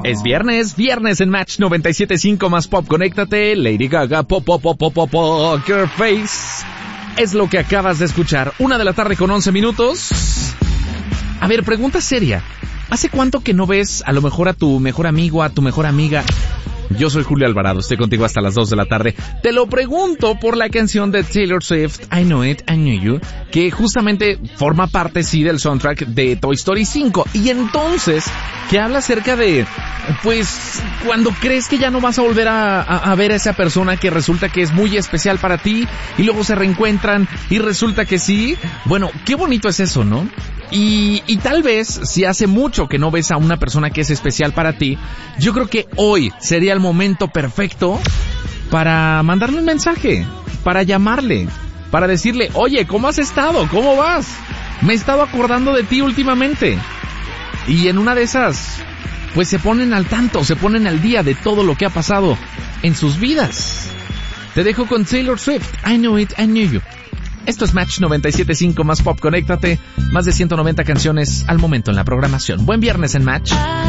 Es viernes en Match 97.5 más pop. Conéctate, Lady Gaga, Poker Face. Es lo que acabas de escuchar. 1:00 con 11 minutos. A ver, pregunta seria. ¿Hace cuánto que no ves a lo mejor a tu mejor amigo, a tu mejor amiga? Yo soy Julio Alvarado, estoy contigo hasta las 2:00. Te lo pregunto por la canción de Taylor Swift, I Know It, I Knew You, que justamente forma parte, sí, del soundtrack de Toy Story 5. Y entonces, que habla acerca de, pues, cuando crees que ya no vas a volver a ver a esa persona que resulta que es muy especial para ti, y luego se reencuentran, y resulta que sí. Bueno, qué bonito es eso, ¿no? Y tal vez, si hace mucho que no ves a una persona que es especial para ti, yo creo que hoy sería el momento perfecto para mandarle un mensaje, para llamarle, para decirle, oye, ¿cómo has estado? ¿Cómo vas? Me he estado acordando de ti últimamente. Y en una de esas, pues se ponen al tanto, se ponen al día de todo lo que ha pasado en sus vidas. Te dejo con Taylor Swift, I Know It, I Knew You. Esto es Match 97.5 más pop. Conéctate, más de 190 canciones al momento en la programación. Buen viernes en Match.